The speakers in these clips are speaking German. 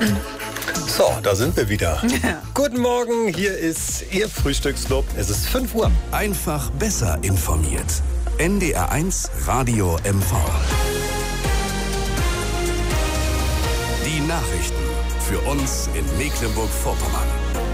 So, da sind wir wieder. Ja. Guten Morgen, hier ist Ihr Frühstücksclub. Es ist 5 Uhr. Einfach besser informiert. NDR1 Radio MV. Die Nachrichten für uns in Mecklenburg-Vorpommern.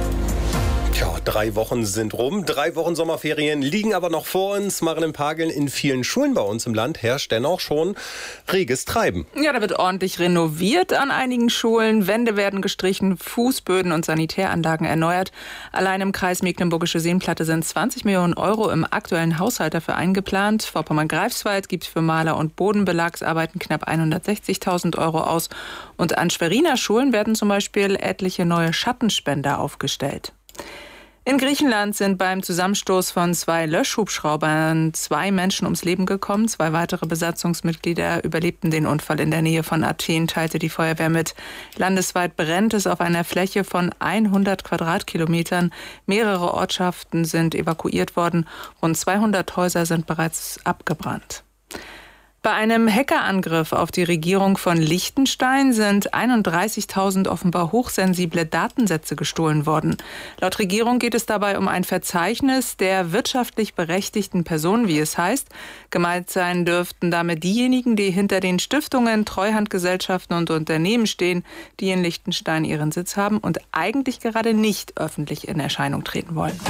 Tja, 3 Wochen sind rum. 3 Wochen Sommerferien liegen aber noch vor uns. Marilyn Pagel, in vielen Schulen bei uns im Land herrscht dennoch schon reges Treiben. Ja, da wird ordentlich renoviert an einigen Schulen. Wände werden gestrichen, Fußböden und Sanitäranlagen erneuert. Allein im Kreis Mecklenburgische Seenplatte sind 20 Millionen Euro im aktuellen Haushalt dafür eingeplant. Vorpommern-Greifswald gibt für Maler- und Bodenbelagsarbeiten knapp 160.000 Euro aus. Und an Schweriner Schulen werden zum Beispiel etliche neue Schattenspender aufgestellt. In Griechenland sind beim Zusammenstoß von 2 Löschhubschraubern 2 Menschen ums Leben gekommen. 2 weitere Besatzungsmitglieder überlebten den Unfall in der Nähe von Athen, teilte die Feuerwehr mit. Landesweit brennt es auf einer Fläche von 100 Quadratkilometern. Mehrere Ortschaften sind evakuiert worden. Rund 200 Häuser sind bereits abgebrannt. Bei einem Hackerangriff auf die Regierung von Liechtenstein sind 31.000 offenbar hochsensible Datensätze gestohlen worden. Laut Regierung geht es dabei um ein Verzeichnis der wirtschaftlich berechtigten Personen, wie es heißt. Gemeint sein dürften damit diejenigen, die hinter den Stiftungen, Treuhandgesellschaften und Unternehmen stehen, die in Liechtenstein ihren Sitz haben und eigentlich gerade nicht öffentlich in Erscheinung treten wollen.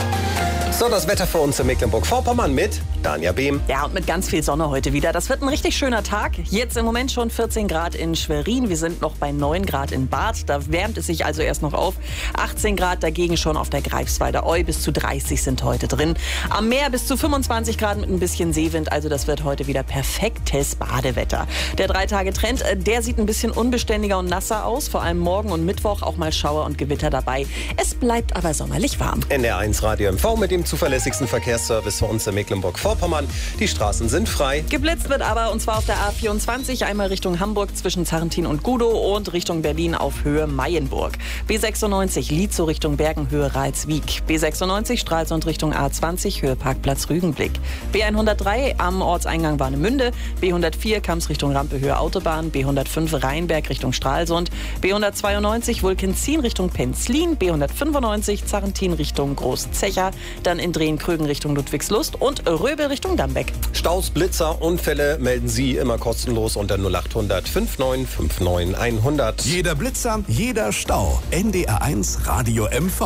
So, das Wetter für uns in Mecklenburg-Vorpommern mit Danja Behm. Ja, und mit ganz viel Sonne heute wieder. Das wird ein richtig schöner Tag. Jetzt im Moment schon 14 Grad in Schwerin. Wir sind noch bei 9 Grad in Barth. Da wärmt es sich also erst noch auf. 18 Grad dagegen schon auf der Greifswalder Eu. Bis zu 30 sind heute drin. Am Meer bis zu 25 Grad mit ein bisschen Seewind. Also das wird heute wieder perfektes Badewetter. Der 3-Tage-Trend, der sieht ein bisschen unbeständiger und nasser aus. Vor allem morgen und Mittwoch auch mal Schauer und Gewitter dabei. Es bleibt aber sommerlich warm. NDR1 Radio MV mit dem zuverlässigsten Verkehrsservice für uns in Mecklenburg-Vorpommern. Die Straßen sind frei. Geblitzt wird aber, und zwar auf der A24, einmal Richtung Hamburg zwischen Zarrentin und Gudow und Richtung Berlin auf Höhe Mayenburg. B96 Lietzow Richtung Bergen, Höhe Ralswiek. B96 Stralsund Richtung A20, Höhe Parkplatz Rügenblick. B103 am Ortseingang Warnemünde. B104 Kamms Richtung Rampe, Höhe Autobahn. B105 Rheinberg Richtung Stralsund. B192 Wulkenzien Richtung Penzlin. B195 Zarrentin Richtung Großzecher. Dann in Drehen-Krögen Richtung Ludwigslust und Röbel Richtung Dambeck. Staus, Blitzer, Unfälle melden Sie immer kostenlos unter 0800 5959 100. Jeder Blitzer, jeder Stau. NDR1 Radio MV.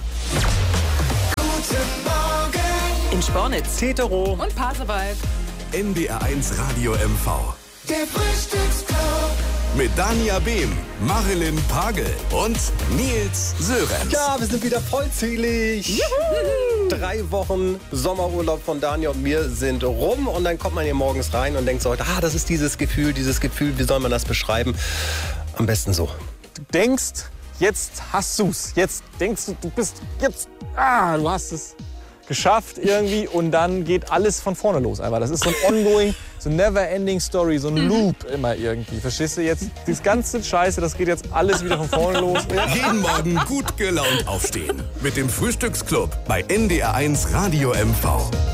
Guten Morgen. In Spornitz, Tetero Und Pasewalk. NDR1 Radio MV. Der Frühstücksclub. Mit Danja Behm, Marilyn Pagel und Nils Sörenz. Ja, wir sind wieder vollzählig. Juhu. 3 Wochen Sommerurlaub von Danja und mir sind rum. Und dann kommt man hier morgens rein und denkt so, das ist dieses Gefühl, wie soll man das beschreiben? Am besten so. Du denkst, jetzt hast du's. Jetzt denkst du du hast es geschafft irgendwie und dann geht alles von vorne los einfach. Das ist so ein ongoing, so ein never-ending Story, so ein Loop immer irgendwie. Verstehst du jetzt? Das ganze Scheiße, das geht jetzt alles wieder von vorne los. Jeden Morgen gut gelaunt aufstehen. Mit dem Frühstücksclub bei NDR1 Radio MV.